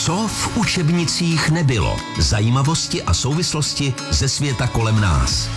Co v učebnicích nebylo? Zajímavosti a souvislosti ze světa kolem nás.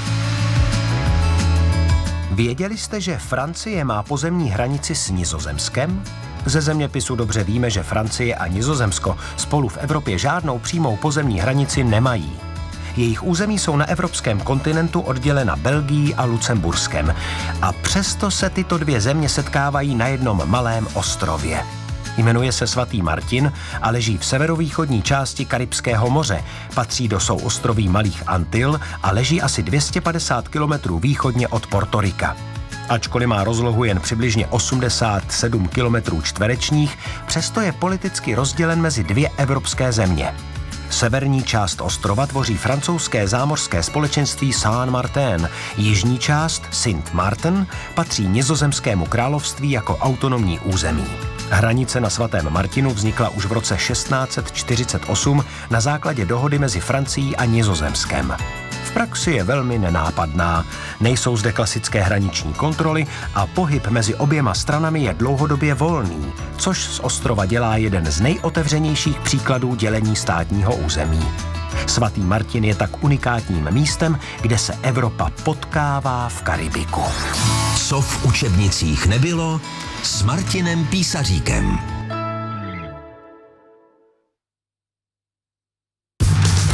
Věděli jste, že Francie má pozemní hranici s Nizozemskem? Ze zeměpisu dobře víme, že Francie a Nizozemsko spolu v Evropě žádnou přímou pozemní hranici nemají. Jejich území jsou na evropském kontinentu oddělena Belgií a Lucemburskem. A přesto se tyto dvě země setkávají na jednom malém ostrově. Jmenuje se Svatý Martin a leží v severovýchodní části Karibského moře. Patří do souostroví Malých Antil a leží asi 250 kilometrů východně od Portorika. Ačkoliv má rozlohu jen přibližně 87 kilometrů čtverečních, přesto je politicky rozdělen mezi dvě evropské země. Severní část ostrova tvoří francouzské zámořské společenství Saint-Martin, jižní část Sint-Maarten patří Nizozemskému království jako autonomní území. Hranice na Svatém Martinu vznikla už v roce 1648 na základě dohody mezi Francií a Nizozemskem. V praxi je velmi nenápadná. Nejsou zde klasické hraniční kontroly a pohyb mezi oběma stranami je dlouhodobě volný, což z ostrova dělá jeden z nejotevřenějších příkladů dělení státního území. Svatý Martin je tak unikátním místem, kde se Evropa potkává v Karibiku. Co v učebnicích nebylo? S Martinem Písaříkem.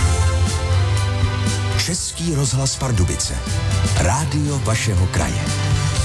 Český rozhlas Pardubice. Rádio vašeho kraje.